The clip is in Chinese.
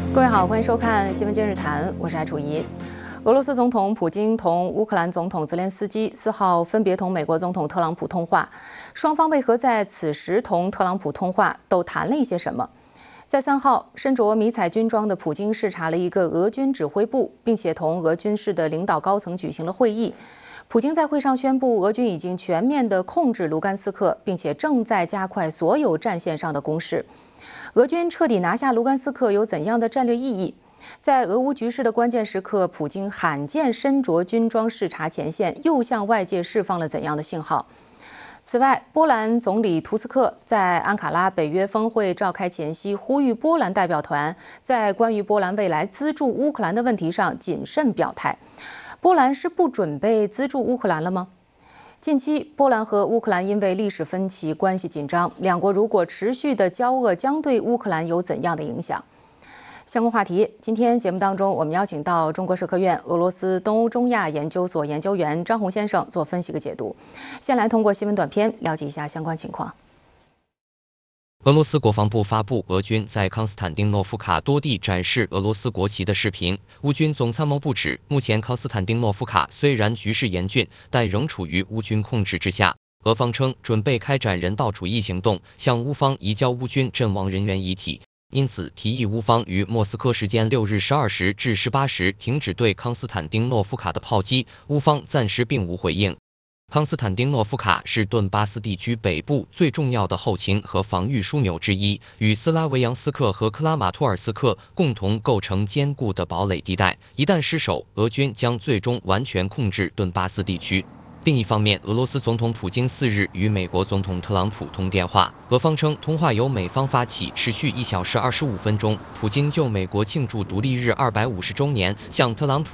各位好，欢迎收看《新闻今日谈》，我是艾楚怡。俄罗斯总统普京同乌克兰总统泽连斯基4号分别同美国总统特朗普通话，双方为何在此时同特朗普通话，都谈了一些什么？在3号，身着迷彩军装的普京视察了一个俄军指挥部，并且同俄军事的领导高层举行了会议。普京在会上宣布，俄军已经全面地控制卢甘斯克，并且正在加快所有战线上的攻势。俄军彻底拿下卢甘斯克有怎样的战略意义？在俄乌局势的关键时刻，普京罕见身着军装视察前线，又向外界释放了怎样的信号？此外，波兰总理图斯克在安卡拉北约峰会召开前夕，呼吁波兰代表团在关于波兰未来资助乌克兰的问题上谨慎表态。波兰是不准备资助乌克兰了吗？近期，波兰和乌克兰因为历史分歧关系紧张，两国如果持续的交恶，将对乌克兰有怎样的影响？相关话题，今天节目当中，我们邀请到中国社科院俄罗斯东欧中亚研究所研究员张红先生做分析和解读。先来通过新闻短片了解一下相关情况。 俄罗斯国防部发布俄军在康斯坦丁诺夫卡多地展示俄罗斯国旗的视频。乌军总参谋部指，目前康斯坦丁诺夫卡虽然局势严峻，但仍处于乌军控制之下。俄方称准备开展人道主义行动，向乌方移交乌军阵亡人员遗体，因此提议乌方于莫斯科时间6日12时至18时停止对康斯坦丁诺夫卡的炮击。乌方暂时并无回应。康斯坦丁诺夫卡是顿巴斯地区北部最重要的后勤和防御枢纽之一，与斯拉维扬斯克和克拉马托尔斯克共同构成坚固的堡垒地带。一旦失守，俄军将最终完全控制顿巴斯地区。另一方面，俄罗斯总统普京4日与美国总统特朗普通电话，俄方称通话由美方发起，持续1小时25分钟。普京就美国庆祝独立日250周年向特朗普